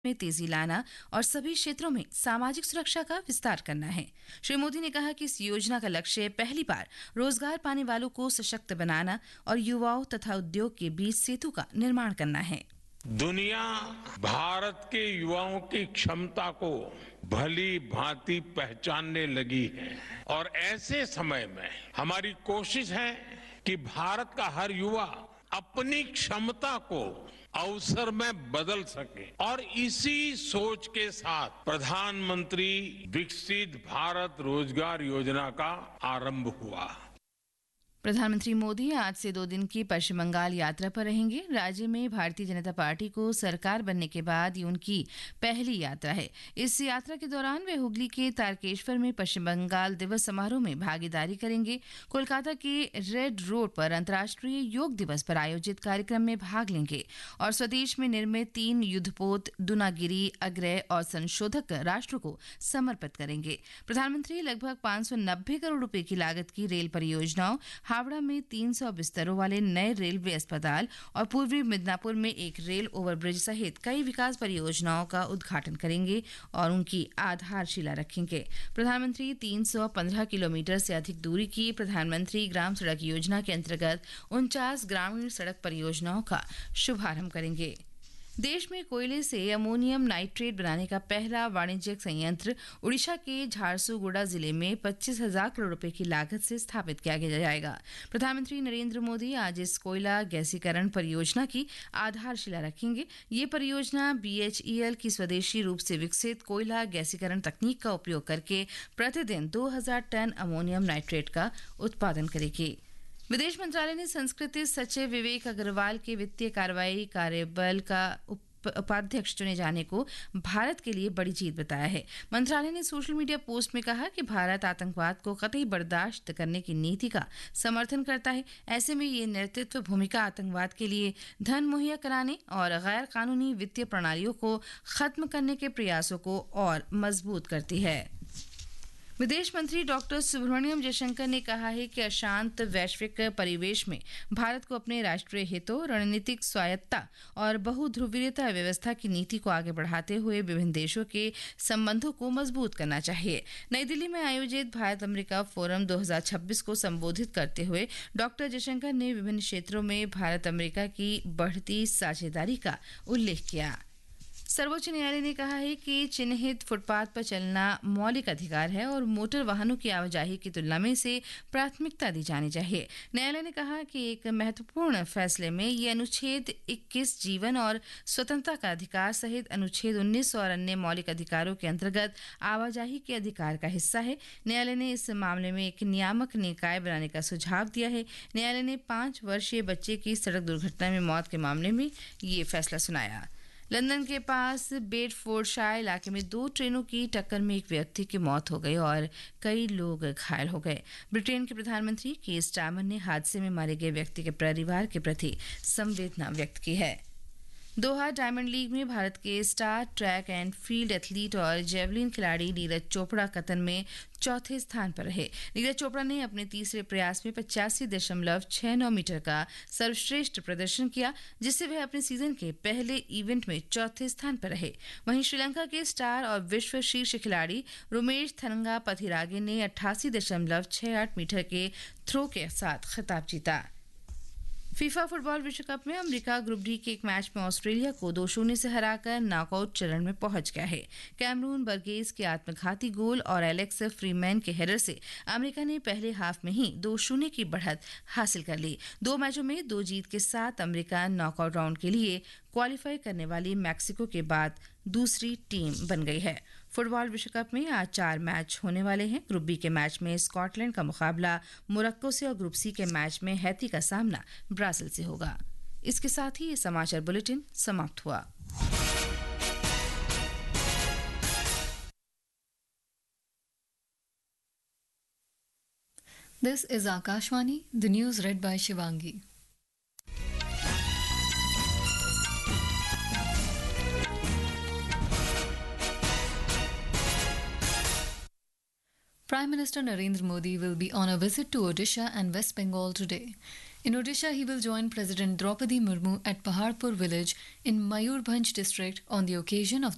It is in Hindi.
में तेजी लाना और सभी क्षेत्रों में सामाजिक सुरक्षा का विस्तार करना है। श्री मोदी ने कहा कि इस योजना का लक्ष्य पहली बार रोजगार पाने वालों को सशक्त बनाना और युवाओं तथा उद्योग के बीच सेतु का निर्माण करना है। दुनिया भारत के युवाओं की क्षमता को भली भांति पहचानने लगी है और ऐसे समय में हमारी कोशिश है कि भारत का हर युवा अपनी क्षमता को अवसर में बदल सके और इसी सोच के साथ प्रधानमंत्री विकसित भारत रोजगार योजना का आरंभ हुआ। प्रधानमंत्री मोदी आज से 2 दिन की पश्चिम बंगाल यात्रा पर रहेंगे। राज्य में भारतीय जनता पार्टी को सरकार बनने के बाद ये उनकी पहली यात्रा है। इस यात्रा के दौरान वे हुगली के तारकेश्वर में पश्चिम बंगाल दिवस समारोह में भागीदारी करेंगे। कोलकाता के रेड रोड पर अंतर्राष्ट्रीय योग दिवस पर आयोजित कार्यक्रम में भाग लेंगे और स्वदेश में निर्मित 3 युद्धपोत दुनागिरी, अग्रय और संशोधक राष्ट्र को समर्पित करेंगे। प्रधानमंत्री लगभग 590 करोड़ रुपए की लागत की रेल परियोजनाओं, हावड़ा में 300 बिस्तरों वाले नए रेलवे अस्पताल और पूर्वी मिदनापुर में एक रेल ओवरब्रिज सहित कई विकास परियोजनाओं का उद्घाटन करेंगे और उनकी आधारशिला रखेंगे। प्रधानमंत्री 315 किलोमीटर से अधिक दूरी की प्रधानमंत्री ग्राम सड़क योजना के अंतर्गत 49 ग्रामीण सड़क परियोजनाओं का शुभारंभ करेंगे। देश में कोयले से अमोनियम नाइट्रेट बनाने का पहला वाणिज्यिक संयंत्र उड़ीसा के झारसुगुड़ा जिले में 25,000 करोड़ रुपए की लागत से स्थापित किया जाएगा। प्रधानमंत्री नरेंद्र मोदी आज इस कोयला गैसीकरण परियोजना की आधारशिला रखेंगे। ये परियोजना BHEL की स्वदेशी रूप से विकसित कोयला गैसीकरण तकनीक का उपयोग करके प्रतिदिन 2,000 टन अमोनियम नाइट्रेट का उत्पादन करेगी। विदेश मंत्रालय ने संस्कृति सचिव विवेक अग्रवाल के वित्तीय कार्रवाई कार्यबल का उपाध्यक्ष चुने जाने को भारत के लिए बड़ी जीत बताया है। मंत्रालय ने सोशल मीडिया पोस्ट में कहा कि भारत आतंकवाद को कतई बर्दाश्त करने की नीति का समर्थन करता है। ऐसे में ये नेतृत्व भूमिका आतंकवाद के लिए धन मुहैया कराने और गैर कानूनी वित्तीय प्रणालियों को खत्म करने के प्रयासों को और मजबूत करती है। विदेश मंत्री डॉक्टर सुब्रमण्यम जयशंकर ने कहा है कि अशांत वैश्विक परिवेश में भारत को अपने राष्ट्रीय हितों, रणनीतिक स्वायत्तता और बहुध्रुवीयता व्यवस्था की नीति को आगे बढ़ाते हुए विभिन्न देशों के संबंधों को मजबूत करना चाहिए। नई दिल्ली में आयोजित भारत अमेरिका फोरम 2026 को संबोधित करते हुए डॉक्टर जयशंकर ने विभिन्न क्षेत्रों में भारत अमेरिका की बढ़ती साझेदारी का उल्लेख किया। सर्वोच्च न्यायालय ने कहा है कि चिन्हित फुटपाथ पर चलना मौलिक अधिकार है और मोटर वाहनों की आवाजाही की तुलना में इसे प्राथमिकता दी जानी चाहिए। न्यायालय ने कहा कि एक महत्वपूर्ण फैसले में ये अनुच्छेद 21 जीवन और स्वतंत्रता का अधिकार सहित अनुच्छेद 19 और अन्य मौलिक अधिकारों के अंतर्गत आवाजाही के अधिकार का हिस्सा है। न्यायालय ने इस मामले में एक नियामक निकाय बनाने का सुझाव दिया है। न्यायालय ने 5 वर्षीय बच्चे की सड़क दुर्घटना में मौत के मामले में ये फैसला सुनाया। लंदन के पास बेडफोर्डशायर इलाके में 2 ट्रेनों की टक्कर में एक व्यक्ति की मौत हो गई और कई लोग घायल हो गए। ब्रिटेन के प्रधानमंत्री कीर स्टारमर ने हादसे में मारे गए व्यक्ति के परिवार के प्रति संवेदना व्यक्त की है। दोहा डायमंड लीग में भारत के Star Trek and field athlete और जेवलिन खिलाड़ी नीरज चोपड़ा कतन में 4थे स्थान पर रहे। नीरज चोपड़ा ने अपने तीसरे प्रयास में 85.69 मीटर का सर्वश्रेष्ठ प्रदर्शन किया, जिससे वह अपने सीजन के पहले इवेंट में 4थे स्थान पर रहे। वहीं श्रीलंका के स्टार और विश्व शीर्ष खिलाड़ी रोमेश थनगा पथिरागे ने 88.68 मीटर के थ्रो के साथ खिताब जीता। फीफा फुटबॉल विश्व कप में अमेरिका ग्रुप डी के एक मैच में ऑस्ट्रेलिया को 2-0 से हराकर नॉकआउट चरण में पहुंच गया है। कैमरून बर्गेस के आत्मघाती गोल और एलेक्स फ्रीमैन के हेडर से अमेरिका ने पहले हाफ में ही 2-0 की बढ़त हासिल कर ली। 2 मैचों में 2 जीत के साथ अमेरिका नॉकआउट राउंड के लिए क्वालिफाई करने वाली मैक्सिको के बाद दूसरी टीम बन गई है। फुटबॉल विश्व कप में आज 4 मैच होने वाले हैं। ग्रुप बी के मैच में स्कॉटलैंड का मुकाबला मोरक्को से और ग्रुप सी के मैच में हैती का सामना ब्राजील से होगा। इसके साथ ही ये समाचार बुलेटिन समाप्त हुआ। This is Akashvani, the news read by Shivangi. Prime Minister Narendra Modi will be on a visit to Odisha and West Bengal today. In Odisha, he will join President Draupadi Murmu at Paharpur village in Mayurbhanj district on the occasion of the